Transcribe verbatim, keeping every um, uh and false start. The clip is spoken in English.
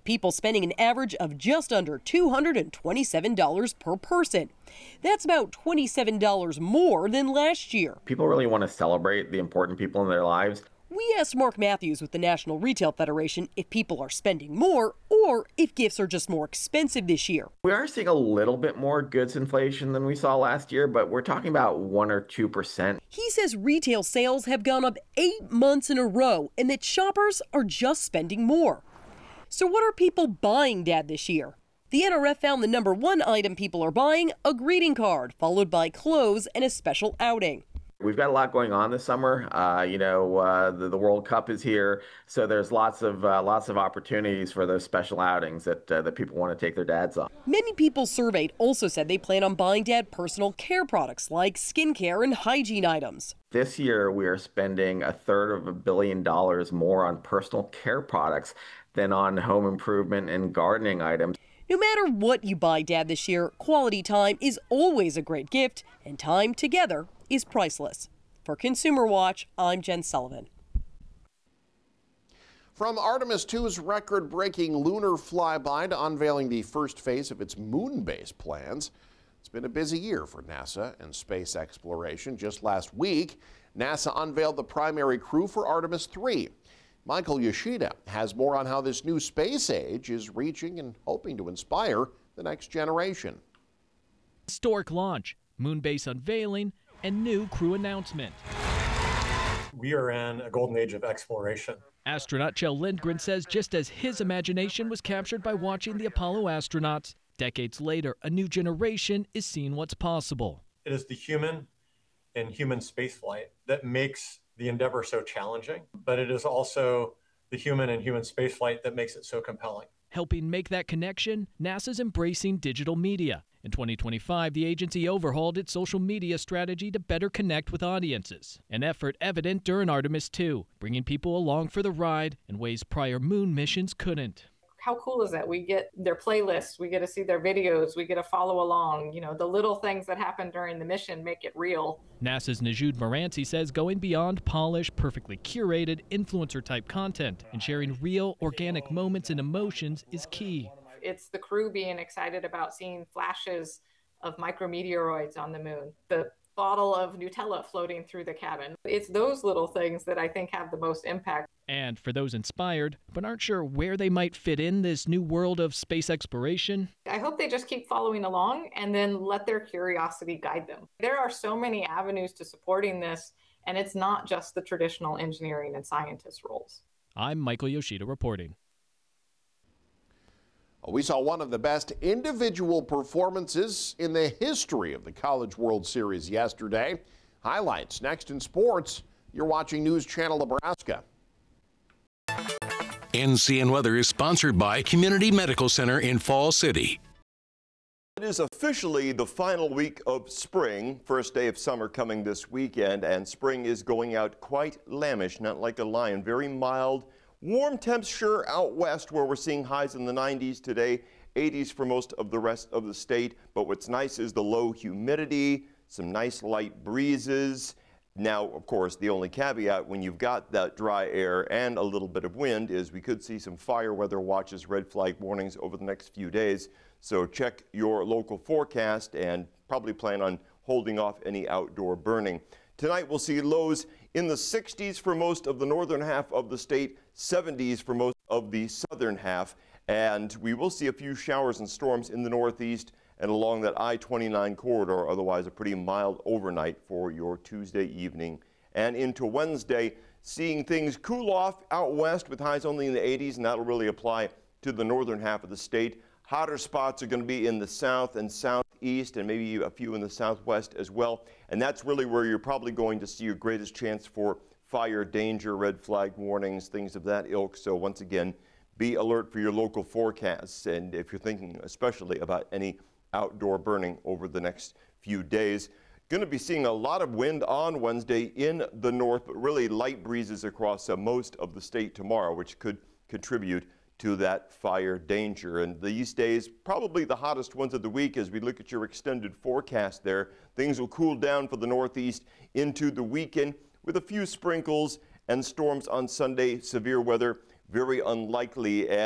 people spending an average of just under two hundred twenty-seven dollars per person. That's about twenty-seven dollars more than last year. People really want to celebrate the important people in their lives. We asked Mark Matthews with the National Retail Federation if people are spending more or if gifts are just more expensive this year. We are seeing a little bit more goods inflation than we saw last year, but we're talking about one or two percent. He says retail sales have gone up eight months in a row and that shoppers are just spending more. So what are people buying, Dad, this year? The N R F found the number one item people are buying, a greeting card, followed by clothes and a special outing. We've got a lot going on this summer. Uh, you know, uh, the, the World Cup is here, so there's lots of uh, lots of opportunities for those special outings that uh, that people want to take their dads on. Many people surveyed also said they plan on buying Dad personal care products like skincare and hygiene items. This year, we are spending a third of a billion dollars more on personal care products than on home improvement and gardening items. No matter what you buy, Dad, this year, quality time is always a great gift, and time together is priceless. For Consumer Watch, I'm Jen Sullivan. From Artemis two's record-breaking lunar flyby to unveiling the first phase of its moon base plans, it's been a busy year for NASA and space exploration. Just last week, NASA unveiled the primary crew for Artemis three. Michael Yoshida has more on how this new space age is reaching and hoping to inspire the next generation. Historic launch, moon base unveiling, and new crew announcement. We are in a golden age of exploration. Astronaut Kjell Lindgren says just as his imagination was captured by watching the Apollo astronauts, decades later, a new generation is seeing what's possible. It is the human and human spaceflight that makes the endeavor so challenging, but it is also the human and human spaceflight that makes it so compelling. Helping make that connection, NASA's embracing digital media. In twenty twenty-five, the agency overhauled its social media strategy to better connect with audiences, an effort evident during Artemis two, bringing people along for the ride in ways prior moon missions couldn't. How cool is that? We get their playlists, we get to see their videos, we get to follow along. You know, the little things that happen during the mission make it real. NASA's Najud Moranci says going beyond polished, perfectly curated, influencer-type content and sharing real, organic moments and emotions is key. It's the crew being excited about seeing flashes of micrometeoroids on the moon, the bottle of Nutella floating through the cabin. It's those little things that I think have the most impact. And for those inspired, but aren't sure where they might fit in this new world of space exploration, I hope they just keep following along and then let their curiosity guide them. There are so many avenues to supporting this, and it's not just the traditional engineering and scientist roles. I'm Michael Yoshida reporting. We saw one of the best individual performances in the history of the College World Series yesterday. Highlights next in sports. You're watching News Channel Nebraska. N C N Weather is sponsored by Community Medical Center in Fall City. It is officially the final week of spring, first day of summer coming this weekend, and spring is going out quite lambish, not like a lion, very mild. Warm temps sure out west where we're seeing highs in the nineties today, eighties for most of the rest of the state. But what's nice is the low humidity, some nice light breezes. Now, of course, the only caveat when you've got that dry air and a little bit of wind is we could see some fire weather watches, red flag warnings over the next few days. So check your local forecast and probably plan on holding off any outdoor burning. Tonight we'll see lows in the sixties for most of the northern half of the state, seventies for most of the southern half, and we will see a few showers and storms in the northeast and along that I twenty-nine corridor, otherwise a pretty mild overnight for your Tuesday evening and into Wednesday, seeing things cool off out west with highs only in the eighties, and that'll really apply to the northern half of the state. Hotter spots are going to be in the south and southeast and maybe a few in the southwest as well. And that's really where you're probably going to see your greatest chance for fire danger, red flag warnings, things of that ilk. So once again, be alert for your local forecasts. And if you're thinking especially about any outdoor burning over the next few days, going to be seeing a lot of wind on Wednesday in the north, but really light breezes across uh, most of the state tomorrow, which could contribute to that fire danger. And these days, probably the hottest ones of the week as we look at your extended forecast there. Things will cool down for the northeast into the weekend with a few sprinkles and storms on Sunday. Severe weather, very unlikely. And